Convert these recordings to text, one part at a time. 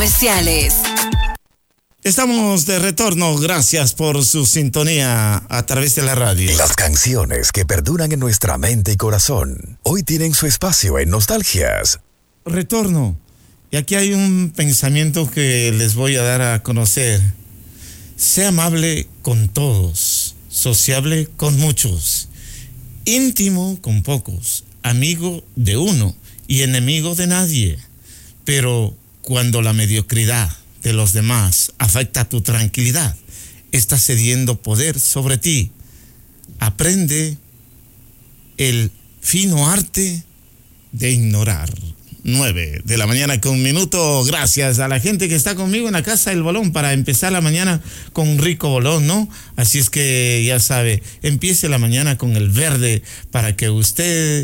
Comerciales. Estamos de retorno, gracias por su sintonía a través de la radio. Las canciones que perduran en nuestra mente y corazón, hoy tienen su espacio en Nostalgias. Retorno, y aquí hay un pensamiento que les voy a dar a conocer. Sé amable con todos, sociable con muchos, íntimo con pocos, amigo de uno y enemigo de nadie. Pero cuando la mediocridad de los demás afecta tu tranquilidad, estás cediendo poder sobre ti. Aprende el fino arte de ignorar. 9 de la mañana con un minuto. Gracias a la gente que está conmigo en la Casa del Bolón para empezar la mañana con un rico bolón, ¿no? Así es que ya sabe, empiece la mañana con el verde para que usted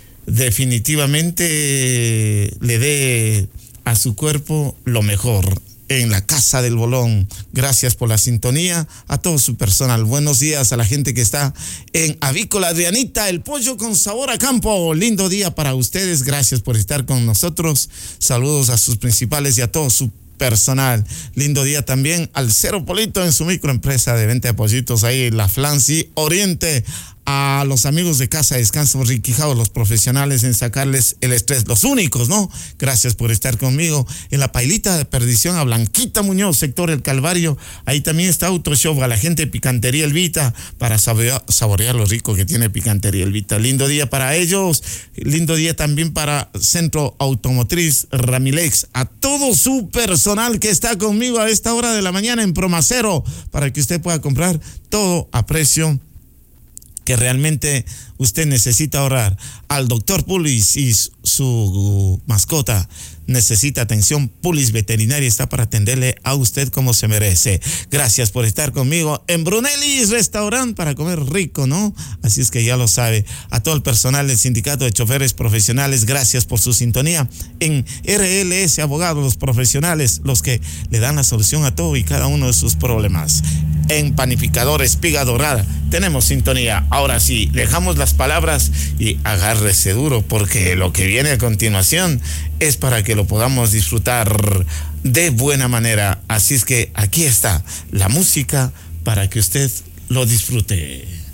definitivamente le dé a su cuerpo lo mejor. En la Casa del Bolón, gracias por la sintonía, a todo su personal. Buenos días a la gente que está en Avícola Adrianita, el pollo con sabor a campo. Lindo día para ustedes, gracias por estar con nosotros. Saludos a sus principales y a todo su personal. Lindo día también al Cero Polito en su microempresa de venta de pollitos ahí, la Flancy Oriente. A los amigos de Casa de Descanso Riquijao, los profesionales en sacarles el estrés, los únicos, ¿no? Gracias por estar conmigo. En la Pailita de Perdición a Blanquita Muñoz, sector El Calvario, ahí también está Auto Shop, a la gente de Picantería Elvita, para saborear lo rico que tiene Picantería Elvita. Lindo día para ellos, lindo día también para Centro Automotriz Ramilex, a todo su personal que está conmigo a esta hora de la mañana en Promacero, para que usted pueda comprar todo a precio que realmente usted necesita ahorrar. Al doctor Pulis y su mascota necesita atención. Pulis Veterinaria está para atenderle a usted como se merece. Gracias por estar conmigo en Brunelli's Restaurant para comer rico, ¿no? Así es que ya lo sabe. A todo el personal del Sindicato de Choferes Profesionales, gracias por su sintonía. En RLS Abogados, los profesionales, los que le dan la solución a todo y cada uno de sus problemas. En Panificador Espiga Dorada tenemos sintonía. Ahora sí, dejamos las palabras y agárrese duro, porque lo que viene a continuación es para que lo podamos disfrutar de buena manera. Así es que aquí está la música para que usted lo disfrute.